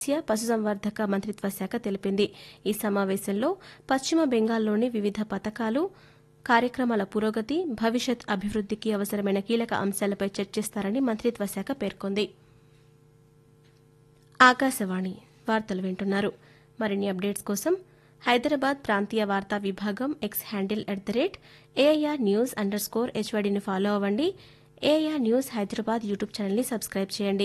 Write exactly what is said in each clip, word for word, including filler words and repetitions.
మత్స్య పశుసంవర్ధక మంత్రిత్వ శాఖ తెలిపింది. ఈ సమావేశంలో పశ్చిమ బెంగాల్లోని వివిధ పథకాలు, కార్యక్రమాల పురోగతి, భవిష్యత్ అభివృద్దికి అవసరమైన కీలక అంశాలపై చర్చిస్తారని మంత్రిత్వ శాఖ పేర్కొంది. ఆకాశవాణి వార్తలు వింటున్నారు. మరిన్ని అప్డేట్స్ కోసం హైదరాబాద్ ప్రాంతీయ వార్తా విభాగం X handle at the rate AIR news under score హెచ్వైడీని follow అవ్వండి. ఏఐఆర్ న్యూస్ హైదరాబాద్ యూట్యూబ్ ఛానల్ని సబ్స్క్రైబ్ చేయండి.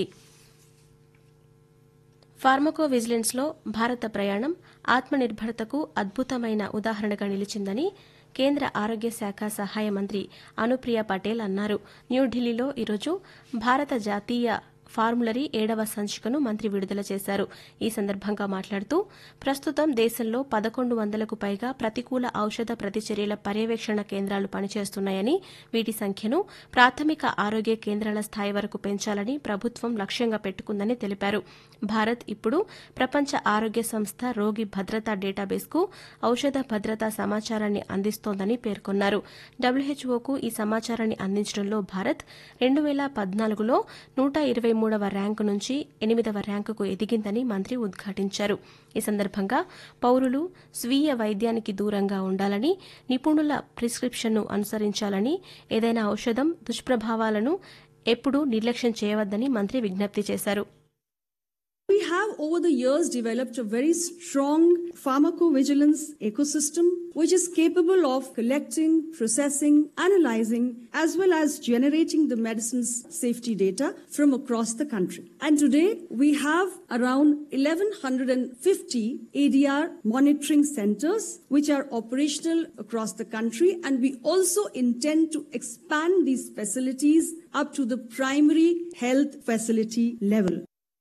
ఫార్మకో విజిలెన్స్లో భారత ప్రయాణం ఆత్మనిర్భరతకు అద్భుతమైన ఉదాహరణగా నిలిచిందని కేంద్ర ఆరోగ్య శాఖ సహాయ మంత్రి అనుప్రియ పటేల్ అన్నారు. న్యూఢిల్లీలో ఈరోజు భారత జాతీయ ఫార్ములరీ ఏడవ సంచికను మంత్రి విడుదల చేశారు. ఈ సందర్భంగా మాట్లాడుతూ ప్రస్తుతం దేశంలో పదకొండు వందలకు పైగా ప్రతికూల ఔషధ ప్రతిచర్యల పర్యవేక్షణ కేంద్రాలు పనిచేస్తున్నాయని, వీటి సంఖ్యను ప్రాథమిక ఆరోగ్య కేంద్రాల స్థాయి వరకు పెంచాలని ప్రభుత్వం లక్ష్యంగా పెట్టుకుందని తెలిపారు. భారత్ ఇప్పుడు ప్రపంచ ఆరోగ్య సంస్థ రోగి భద్రతా డేటాబేస్కు ఔషధ భద్రతా సమాచారాన్ని అందిస్తోందని పేర్కొన్నారు. డబ్ల్యూహెచ్ఓకు ఈ సమాచారాన్ని అందించడంలో భారత్ రెండు వేల పద్నాలుగులో నూట ఇరవై మూడవ ర్యాంకు నుంచి ఎనిమిదవ ర్యాంకుకు ఎదిగిందని మంత్రి ఉద్ఘాటించారు. ఈ సందర్భంగా పౌరులు స్వీయ వైద్యానికి దూరంగా ఉండాలని, నిపుణుల ప్రిస్క్రిప్షన్ను అనుసరించాలని, ఏదైనా ఔషధం దుష్ప్రభావాలను ఎప్పుడూ నిర్లక్ష్యం చేయవద్దని మంత్రి విజ్ఞప్తి చేశారు. We have over the years developed a very strong pharmacovigilance ecosystem which is capable of collecting, processing, analyzing as well as generating the medicine's safety data from across the country. And today we have around eleven fifty A D R monitoring centers which are operational across the country, and we also intend to expand these facilities up to the primary health facility level.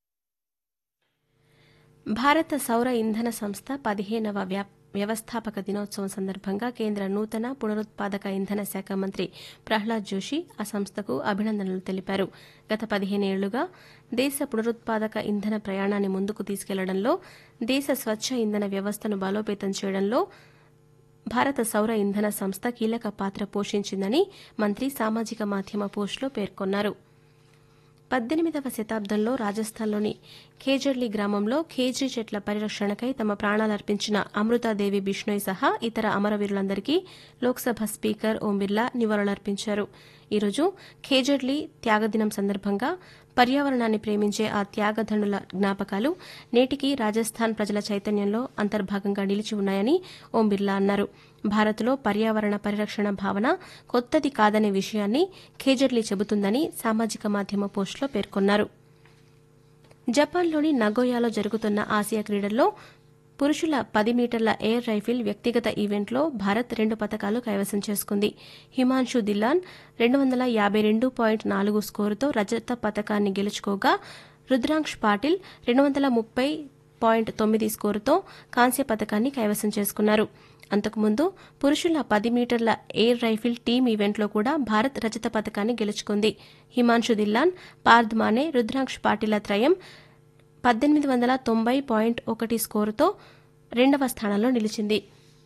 భారత సౌర ఇంధన సంస్థ పదిహేనవ వ్యవస్థాపక దినోత్సవం సందర్భంగా కేంద్ర నూతన పునరుత్పాదక ఇంధన శాఖ మంత్రి ప్రహ్లాద్ జోషి ఆ సంస్థకు అభినందనలు తెలిపారు. గత పదిహేనేళ్లుగా దేశ పునరుత్పాదక ఇంధన ప్రయాణాన్ని ముందుకు తీసుకెళ్లడంలో, దేశ స్వచ్ఛ ఇంధన వ్యవస్థను బలోపేతం చేయడంలో భారత సౌర ఇంధన సంస్థ కీలక పాత్ర పోషించిందని మంత్రి సామాజిక మాధ్యమ పోస్టులో పేర్కొన్నారు. పద్దెనిమిదవ శతాబ్దంలో రాజస్థాన్లోని ఖేజర్లీ గ్రామంలో ఖేజ్రీ చెట్ల పరిరక్షణకై తమ ప్రాణాలర్పించిన అమృతాదేవి బిష్ణోయ్ సహా ఇతర అమరవీరులందరికీ లోక్సభ స్పీకర్ ఓం బిర్లా నివాళులర్పించారు. ఈరోజు ఖేజర్లీ త్యాగదినం సందర్భంగా పర్యావరణాన్ని ప్రేమించే ఆ త్యాగధనుల జ్ఞాపకాలు నేటికీ రాజస్థాన్ ప్రజల చైతన్యంలో అంతర్భాగంగా నిలిచి ఉన్నాయని ఓం బిర్లా అన్నారు. భారత్లో పర్యావరణ పరిరక్షణ భావన కొత్తది కాదనే విషయాన్ని ఖేజర్లీ చెబుతుందని సామాజిక మాధ్యమ పోస్టులో పేర్కొన్నారు. జపాన్లోని నగోయాలో జరుగుతున్న ఆసియా క్రీడల్లో పురుషుల పది మీటర్ల ఎయిర్ రైఫిల్ వ్యక్తిగత ఈవెంట్లో భారత్ రెండు పతకాలు కైవసం చేసుకుంది. హిమాన్షు దిల్లాన్ రెండు వందల యాబై రెండు పాయింట్ నాలుగు స్కోరుతో రజత పతకాన్ని గెలుచుకోగా, రుద్రాంక్ష్ పాటిల్ రెండు వందల ముప్పై పాయింట్ తొమ్మిది స్కోరుతో కాంస్య పతకాన్ని కైవసం చేసుకున్నారు. అంతకుముందు పురుషుల పది మీటర్ల ఎయిర్ రైఫిల్ టీమ్ ఈవెంట్లో కూడా భారత్ రజత పతకాన్ని గెలుచుకుంది. హిమాన్షు దిల్లాన్, పార్థ్ మానే, రుద్రాంక్ష్ పాటిల త్రయం పద్దెనిమిది వందల తొంభై పాయింట్ ఒకటి స్కోరుతో రెండవ స్థానంలో నిలిచింది.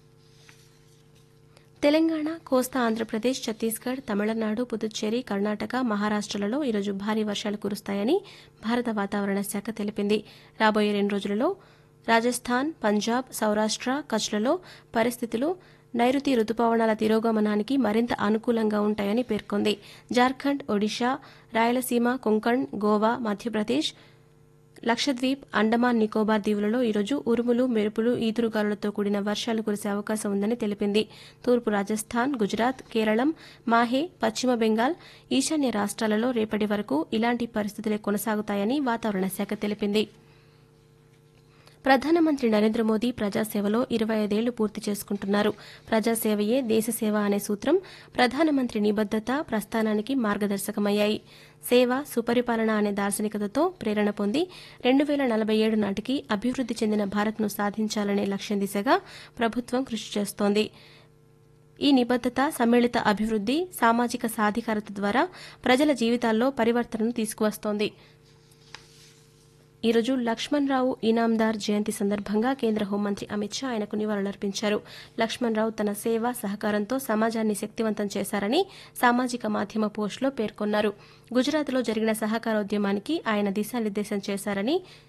తెలంగాణ, కోస్తా ఆంధ్రప్రదేశ్, ఛత్తీస్గఢ్, తమిళనాడు, పుదుచ్చేరి, కర్ణాటక, మహారాష్టలలో ఈరోజు భారీ వర్షాలు కురుస్తాయని భారత వాతావరణ శాఖ తెలిపింది. రాబోయే రెండు రోజులలో రాజస్థాన్, పంజాబ్, సౌరాష్ట్ర, కచ్లలో పరిస్థితులు నైరుతి రుతుపవనాల తిరోగమనానికి మరింత అనుకూలంగా ఉంటాయని పేర్కొంది. జార్ఖండ్, ఒడిషా, రాయలసీమ, కొంకణ్, గోవా, మధ్యప్రదేశ్, లక్షద్వీప్, అండమాన్ నికోబార్ దీవులలో ఈరోజు ఉరుములు, మెరుపులు, ఈదురుగాలులతో కూడిన వర్షాలు కురిసే అవకాశం ఉందని తెలిపింది. తూర్పు రాజస్థాన్, గుజరాత్, కేరళం, మాహే, పశ్చిమ బెంగాల్, ఈశాన్య రాష్ట్రాలలో రేపటి వరకు ఇలాంటి పరిస్థితులే కొనసాగుతాయని వాతావరణ శాఖ తెలిపింది. ప్రధానమంత్రి నరేంద్ర మోదీ ప్రజాసేవలో ఇరవై ఐదేళ్లు పూర్తి చేసుకుంటున్నారు. ప్రజాసేవయే దేశసేవ అనే సూత్రం ప్రధానమంత్రి నిబద్దత, ప్రస్థానానికి మార్గదర్శకమయ్యాయి. సేవ, సుపరిపాలన అనే దార్శనికతతో ప్రేరణ పొంది రెండు వేల నలభై ఏడు నాటికి అభివృద్ది చెందిన భారత్ను సాధించాలనే లక్ష్యం దిశగా ప్రభుత్వం కృషి చేస్తోంది. ఈ నిబద్దత, సమ్మిళిత అభివృద్ది, సామాజిక సాధికారత ద్వారా ప్రజల జీవితాల్లో పరివర్తనను తీసుకువస్తోంది. ఈరోజు లక్ష్మణరావు ఇనాందార్ జయంతి సందర్భంగా కేంద్ర హోంమంత్రి అమిత్ షా ఆయనకు నివాళులర్పించారు. లక్ష్మణరావు తన సేవ, సహకారంతో సమాజాన్ని శక్తివంతం చేశారని సామాజిక మాధ్యమ పోస్టులో పేర్కొన్నారు. గుజరాత్లో జరిగిన సహకారోద్యమానికి ఆయన దిశానిర్దేశం చేశారని